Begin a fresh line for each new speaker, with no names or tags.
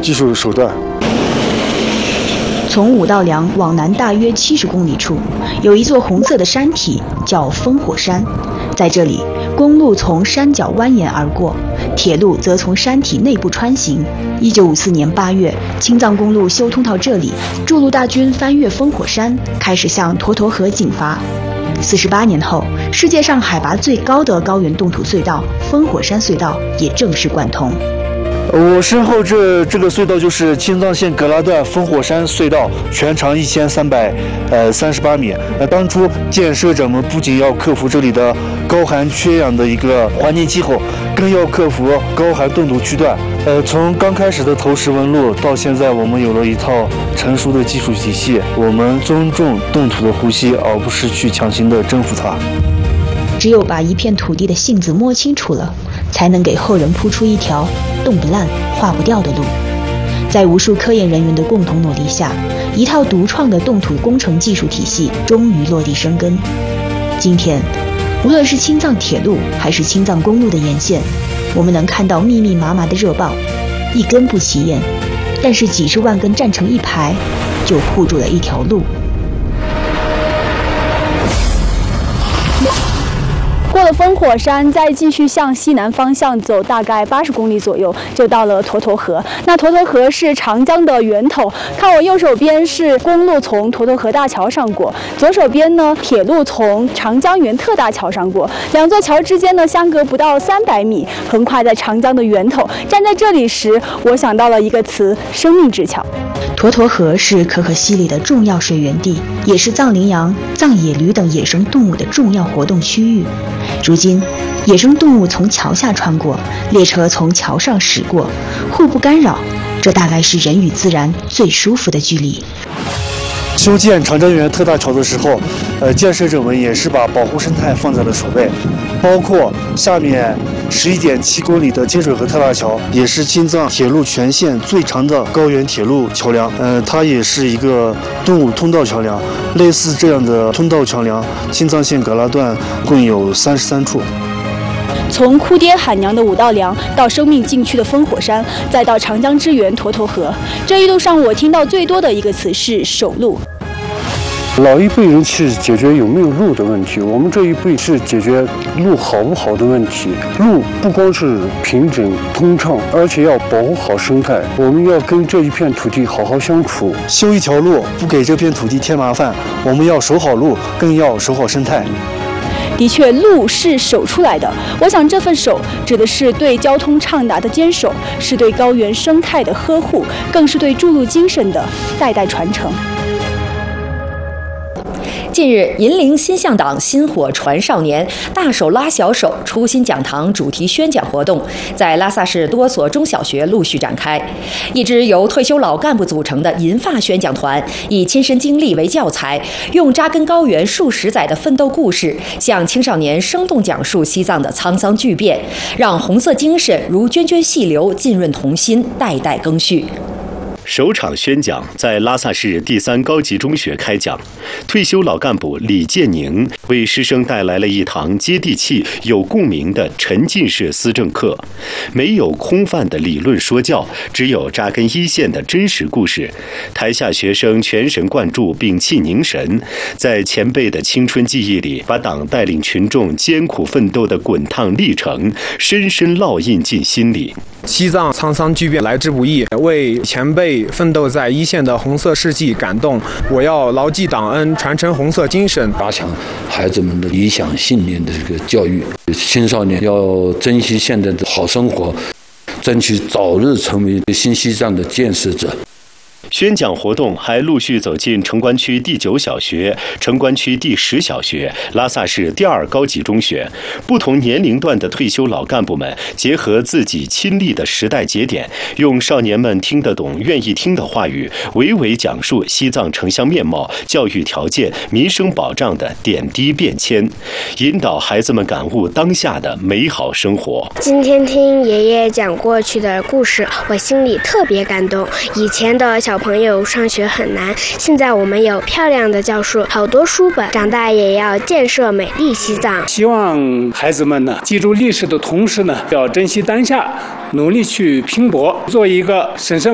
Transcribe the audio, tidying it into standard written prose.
技术手段。
从五道梁往南大约70公里处，有一座红色的山体，叫烽火山。在这里，公路从山脚蜿蜒而过，铁路则从山体内部穿行。1954年8月，青藏公路修通到这里，筑路大军翻越烽火山，开始向沱沱河进发。48年后，世界上海拔最高的高原冻土隧道烽火山隧道也正式贯通。
我身后这个隧道就是青藏线格拉段烽火山隧道，全长1338米。当初建设者们不仅要克服这里的高寒缺氧的一个环境气候，更要克服高寒冻土区段。从刚开始的投石问路到现在，我们有了一套成熟的技术体系。我们尊重冻土的呼吸，而不是去强行的征服它。
只有把一片土地的性子摸清楚了，才能给后人铺出一条冻不烂、化不掉的路。在无数科研人员的共同努力下，一套独创的冻土工程技术体系终于落地生根。今天，无论是青藏铁路还是青藏公路的沿线，我们能看到密密麻麻的热棒，一根不起眼，但是几十万根站成一排，就护住了一条路。
过了烽火山，再继续向西南方向走，大概80公里左右，就到了沱沱河。那沱沱河是长江的源头，看我右手边是公路从沱沱河大桥上过，左手边呢铁路从长江源特大桥上过，两座桥之间呢相隔不到300米，横跨在长江的源头。站在这里时，我想到了一个词：生命之桥。
沱沱河是可可西里的重要水源地，也是藏羚羊、藏野驴等野生动物的重要活动区域。如今，野生动物从桥下穿过，列车从桥上驶过，互不干扰，这大概是人与自然最舒服的距离。
修建长江源特大桥的时候，建设者们也是把保护生态放在了首位，包括下面11.7公里的金水河特大桥，也是青藏铁路全线最长的高原铁路桥梁。它也是一个动物通道桥梁。类似这样的通道桥梁，青藏线格拉段共有33处。
从哭爹喊娘的五道梁到生命禁区的烽火山，再到长江之源沱沱河，这一路上我听到最多的一个词是守路。
老一辈人是解决有没有路的问题，我们这一辈是解决路好不好的问题。路不光是平整通畅，而且要保护好生态，我们要跟这一片土地好好相处。
修一条路，不给这片土地添麻烦，我们要守好路，更要守好生态。
的确，路是守出来的。我想这份守指的是对交通畅达的坚守，是对高原生态的呵护，更是对筑路精神的代代传承。
近日，银陵新向党薪火传少年，大手拉小手初心讲堂主题宣讲活动在拉萨市多所中小学陆续展开。一支由退休老干部组成的银发宣讲团，以亲身经历为教材，用扎根高原数十载的奋斗故事，向青少年生动讲述西藏的沧桑巨变，让红色精神如涓涓细流浸润童心，代代更续。
首场宣讲在拉萨市第3高级中学开讲，退休老干部李建宁为师生带来了一堂接地气、有共鸣的沉浸式思政课。没有空泛的理论说教，只有扎根一线的真实故事。台下学生全神贯注，屏气凝神，在前辈的青春记忆里，把党带领群众艰苦奋斗的滚烫历程深深烙印进心里。
西藏沧桑巨变来之不易，为前辈奋斗在一线的红色事迹感动。我要牢记党恩，传承红色精神，
加强孩子们的理想信念的这个教育。青少年要珍惜现在的好生活，争取早日成为新西藏的建设者。
宣讲活动还陆续走进城关区第9小学、城关区第10小学、拉萨市第2高级中学。不同年龄段的退休老干部们结合自己亲历的时代节点，用少年们听得懂、愿意听的话语，娓娓讲述西藏城乡面貌、教育条件、民生保障的点滴变迁，引导孩子们感悟当下的美好生活。
今天听爷爷讲过去的故事，我心里特别感动。以前的小朋友上学很难，现在我们有漂亮的教室，好多书本，长大也要建设美丽西藏。
希望孩子们呢，记住历史的同时呢，要珍惜当下，努力去拼搏，做一个审慎